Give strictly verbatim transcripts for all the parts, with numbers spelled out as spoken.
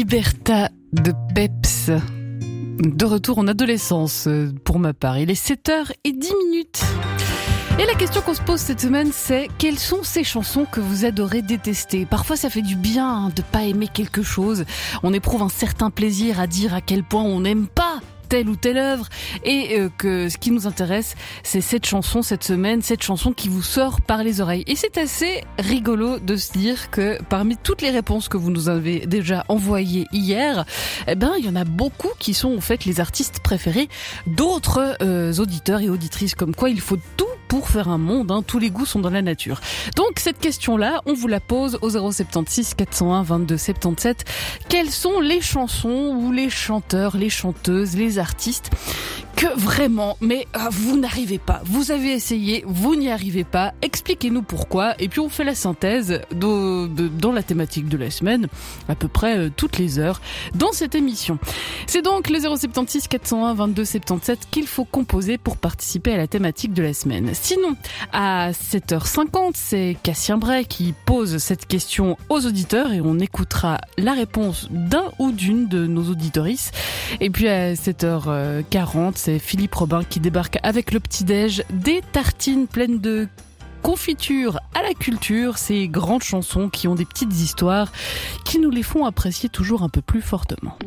Libertà de Peps. De retour en adolescence pour ma part. Il est sept heures dix. Et la question qu'on se pose cette semaine, c'est quelles sont ces chansons que vous adorez détester? Parfois, ça fait du bien hein, de pas aimer quelque chose. On éprouve un certain plaisir à dire à quel point on n'aime pas telle ou telle œuvre, et euh, que ce qui nous intéresse, c'est cette chanson cette semaine, cette chanson qui vous sort par les oreilles. Et c'est assez rigolo de se dire que parmi toutes les réponses que vous nous avez déjà envoyées hier, eh ben il y en a beaucoup qui sont en fait les artistes préférés d'autres euh, auditeurs et auditrices, comme quoi il faut tout pour faire un monde, hein, tous les goûts sont dans la nature. Donc cette question-là, on vous la pose au zéro sept six quatre zéro un vingt-deux soixante-dix-sept. Quelles sont les chansons ou les chanteurs, les chanteuses, les artistes que vraiment, mais euh, vous n'arrivez pas, vous avez essayé, vous n'y arrivez pas, expliquez-nous pourquoi, et puis on fait la synthèse de, de, dans la thématique de la semaine, à peu près euh, toutes les heures, dans cette émission. C'est donc le zéro sept six quatre zéro un vingt-deux soixante-dix-sept qu'il faut composer pour participer à la thématique de la semaine. Sinon, à sept heures cinquante, c'est Cassien Bray qui pose cette question aux auditeurs, et on écoutera la réponse d'un ou d'une de nos auditorices. Et puis à sept heures quarante, c'est Philippe Robin qui débarque avec le petit-déj, des tartines pleines de confiture à la culture, ces grandes chansons qui ont des petites histoires qui nous les font apprécier toujours un peu plus fortement.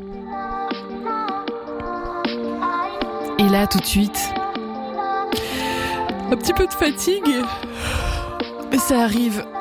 Et là, tout de suite, un petit peu de fatigue, ça arrive